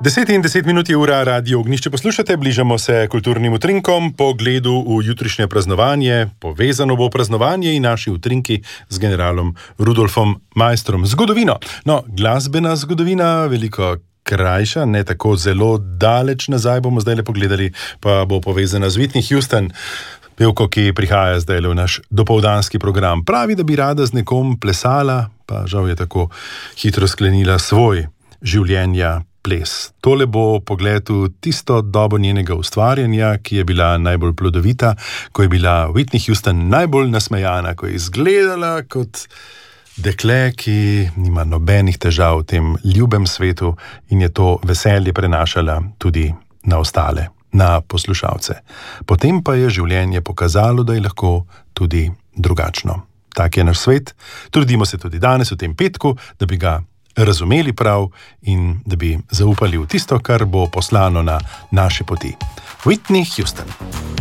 10 in 10 minut je ura, Radio Ognjišče poslušate, bližamo se kulturnim utrinkom, pogledu v jutrišnje praznovanje, povezano bo praznovanje in naši utrinki z generalom Rudolfom Maistrom. Zgodovino. No, glasbena zgodovina, veliko krajša, ne tako zelo daleč nazaj bomo zdaj le pogledali, pa bo povezana z Whitney Houston, pevko, ki prihaja zdaj le v naš dopoldanski program. Pravi, da bi rada z nekom plesala, pa žal je tako hitro sklenila svoj življenja ples. Tole bo pogled v tisto dobo njenega ustvarjanja, ki je bila najbolj plodovita, ko je bila Whitney Houston najbolj nasmejana, ko je izgledala kot dekle, ki nima nobenih težav v tem ljubem svetu in je to veselje prenašala tudi na ostale, na poslušalce. Potem pa je življenje pokazalo, da je lahko tudi drugačno. Tak je naš svet. Trudimo se tudi danes v tem petku, da bi ga razumeli prav in da bi zaupali v tisto, kar bo poslano na naše poti. Whitney Houston.